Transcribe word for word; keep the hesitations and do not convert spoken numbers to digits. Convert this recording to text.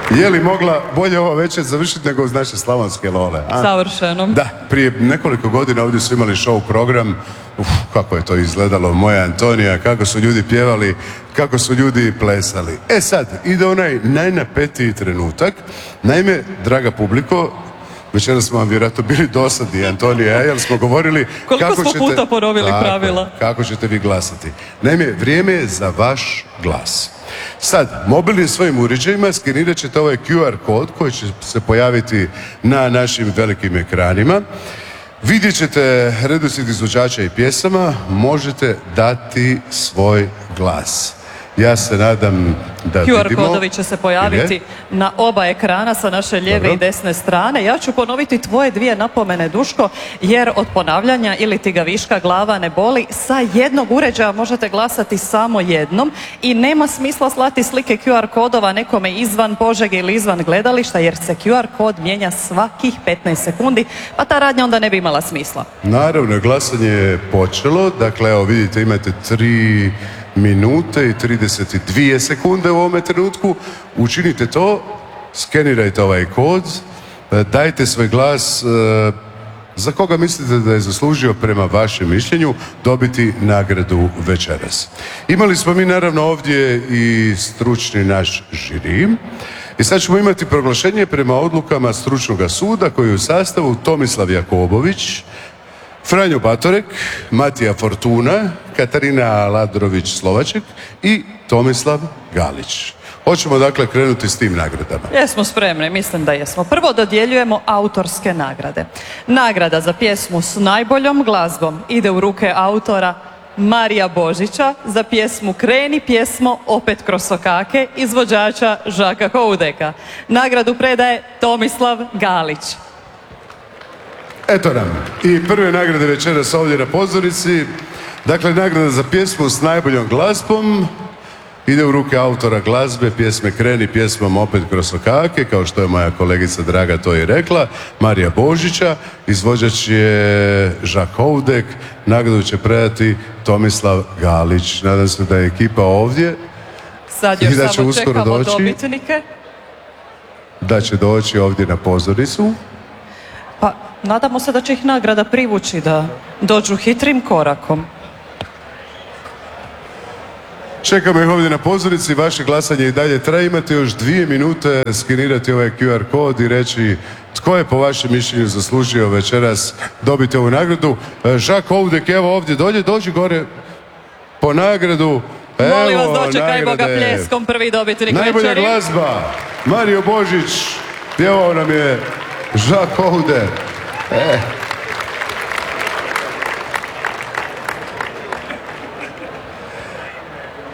Je li mogla bolje ova večer završiti nego uz naše slavonske lole? A? Savršeno. Da, prije nekoliko godina ovdje su imali show program. Uf, kako je to izgledalo, moja Antonija, kako su ljudi pjevali, kako su ljudi plesali. E sad, ide onaj najnapetiji trenutak. Naime, draga publiko, večera smo vam vjerojatno bili dosadni, Antonija, jer smo govorili koliko kako smo ćete, puta ponovili tako, pravila. kako ćete vi glasati. Naime, vrijeme je za vaš glas. Sad, mobilnim svojim uređajima skenirat ćete ovaj Q R kod koji će se pojaviti na našim velikim ekranima. Vidjet ćete redoslijed izvođača i pjesama, možete dati svoj glas. Ja se nadam da Q R vidimo. kodovi će se pojaviti na oba ekrana sa naše lijeve Dobro. i desne strane. Ja ću ponoviti tvoje dvije napomene, Duško, jer od ponavljanja ili ti ga viška glava ne boli. Sa jednog uređaja možete glasati samo jednom i nema smisla slati slike Q R kodova nekome izvan Požege ili izvan gledališta, jer se Q R kod mijenja svakih petnaest sekundi, pa ta radnja onda ne bi imala smisla. Naravno, glasanje je počelo. Dakle, evo vidite, imate tri minute i trideset dvije sekunde u ovome trenutku. Učinite to, skenirajte ovaj kod, dajte svoj glas za koga mislite da je zaslužio prema vašem mišljenju dobiti nagradu večeras. Imali smo mi naravno ovdje i stručni naš žiri. I sad ćemo imati proglašenje prema odlukama stručnog suda koji je u sastavu Tomislav Jakobović, Franjo Batorek, Matija Fortuna, Katarina Aladrović-Slovaček i Tomislav Galić. Hoćemo dakle krenuti s tim nagradama. Jesmo spremni, mislim da jesmo. Prvo dodjeljujemo autorske nagrade. Nagrada za pjesmu s najboljom glazbom ide u ruke autora Marija Božića, za pjesmu Kreni pjesmo opet kroz sokake izvođača Žaka Houdeka. Nagradu predaje Tomislav Galić. Eto nam i prve nagrade večeras ovdje na pozornici. Dakle, nagrada za pjesmu s najboljom glazbom ide u ruke autora glazbe pjesme Kreni pjesmom opet kroz sokake, kao što je moja kolegica draga to i rekla, Marija Božića. Izvođač je Žak Houdek, nagradu će predati Tomislav Galić. Nadam se da je ekipa ovdje. Sad još samo čekamo dobitnike. Da će doći ovdje na pozornicu. Pa, nadamo se da će ih nagrada privući da dođu hitrim korakom. Čekamo ih ovdje na pozornici, vaše glasanje i dalje traje. Imate još dvije minute skenirati ovaj Q R kod i reći tko je po vašem mišljenju zaslužio večeras dobiti ovu nagradu. Žak Houdek, evo ovdje dolje, dođi gore po nagradu. Evo, molim vas, dočekajmo ga pljeskom, prvi dobitnik večeri. Najbolja glazba, Mario Božić, pjevao nam je Žak Houdek. E.